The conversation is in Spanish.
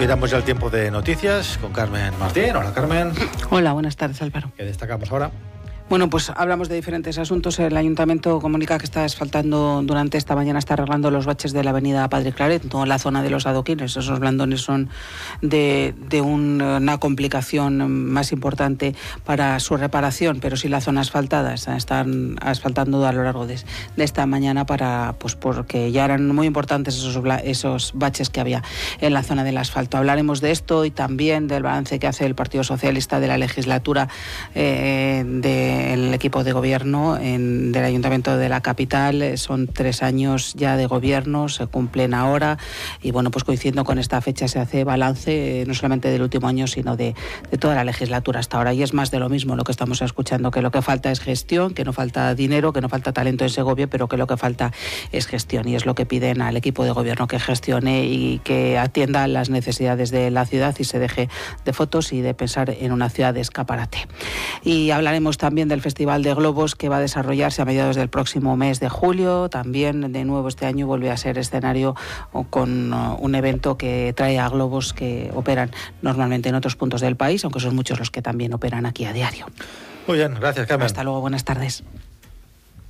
Miramos ya el tiempo de noticias con Carmen Martín. Hola, Carmen. Hola, buenas tardes, Álvaro. ¿Qué destacamos ahora? Bueno, pues hablamos de diferentes asuntos. El Ayuntamiento comunica que está asfaltando durante esta mañana, está arreglando los baches de la avenida Padre Claret, toda la zona de los adoquines. Esos blandones son de una complicación más importante para su reparación, pero sí la zona asfaltada. Están asfaltando a lo largo de esta mañana porque ya eran muy importantes esos baches que había en la zona del asfalto. Hablaremos de esto y también del balance que hace el Partido Socialista de la legislatura del equipo de gobierno del Ayuntamiento de la capital. Son 3 años ya de gobierno, se cumplen ahora y bueno, pues coincidiendo con esta fecha se hace balance no solamente del último año sino de toda la legislatura hasta ahora, y es más de lo mismo lo que estamos escuchando, que lo que falta es gestión, que no falta dinero, que no falta talento en Segovia, pero que lo que falta es gestión, y es lo que piden al equipo de gobierno, que gestione y que atienda las necesidades de la ciudad y se deje de fotos y de pensar en una ciudad de escaparate. Y hablaremos también del Festival de Globos, que va a desarrollarse a mediados del próximo mes de julio. También de nuevo este año vuelve a ser escenario con un evento que trae a globos que operan normalmente en otros puntos del país, aunque son muchos los que también operan aquí a diario. Muy bien, gracias, Carmen. Hasta luego, buenas tardes.